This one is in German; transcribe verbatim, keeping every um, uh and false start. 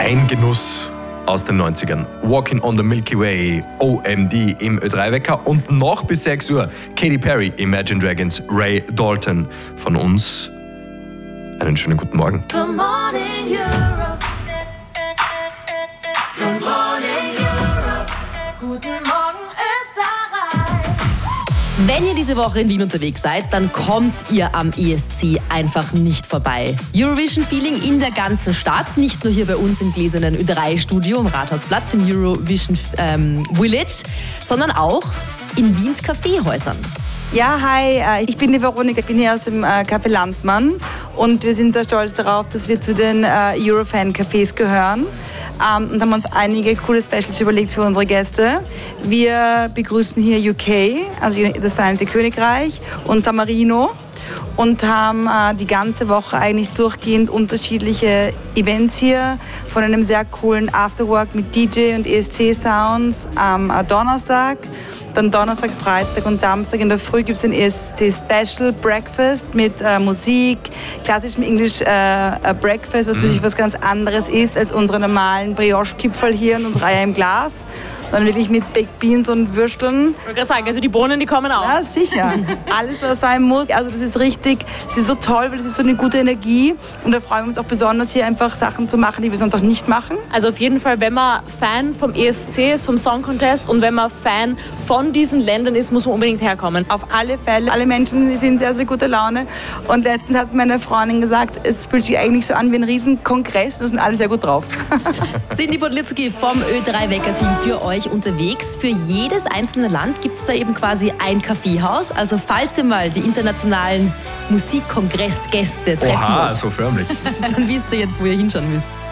Ein Genuss aus den neunzigern. Walking on the Milky Way, O M D im Ö drei Wecker und noch bis sechs Uhr Katy Perry, Imagine Dragons, Ray Dalton. Von uns einen schönen guten Morgen. Good morning, Europe. Good morning, Europe. Guten Morgen, Österreich. Wenn ihr diese Woche in Wien unterwegs seid, dann kommt ihr am E S C einfach nicht vorbei. Eurovision-Feeling in der ganzen Stadt, nicht nur hier bei uns im gläsernen Ö drei Studio am Rathausplatz im Eurovision ähm, Village, sondern auch in Wiens Kaffeehäusern. Ja, hi, ich bin die Veronika, ich bin hier aus dem Café Landmann und wir sind sehr stolz darauf, dass wir zu den Eurofan-Cafés gehören und haben uns einige coole Specials überlegt für unsere Gäste. Wir begrüßen hier U K, also das Vereinigte Königreich, und San Marino und haben äh, die ganze Woche eigentlich durchgehend unterschiedliche Events hier, von einem sehr coolen Afterwork mit D J und E S C-Sounds am äh, Donnerstag. Dann Donnerstag, Freitag und Samstag in der Früh gibt es ein E S C-Special Breakfast mit äh, Musik, klassischem English äh, Breakfast, was mhm. natürlich was ganz anderes ist als unsere normalen Brioche-Kipferl hier und unsere Eier im Glas. Dann wirklich mit Baked Beans und Würsteln. Ich wollte gerade sagen, also die Bohnen, die kommen auch. Ja, sicher. Alles, was sein muss. Also das ist richtig, das ist so toll, weil das ist so eine gute Energie. Und da freuen wir uns auch besonders, hier einfach Sachen zu machen, die wir sonst auch nicht machen. Also auf jeden Fall, wenn man Fan vom E S C ist, vom Song Contest, und wenn man Fan von diesen Ländern ist, muss man unbedingt herkommen. Auf alle Fälle. Alle Menschen sind sehr, sehr gute Laune. Und letztens hat meine Freundin gesagt, es fühlt sich eigentlich so an wie ein Riesenkongress. Da sind alle sehr gut drauf. Cindy Podlitzky vom Ö drei Wecker-Team für euch unterwegs. Für jedes einzelne Land gibt es da eben quasi ein Kaffeehaus. Also falls ihr mal die internationalen Musikkongressgäste treffen Oha, wollt, so förmlich. dann wisst ihr jetzt, wo ihr hinschauen müsst.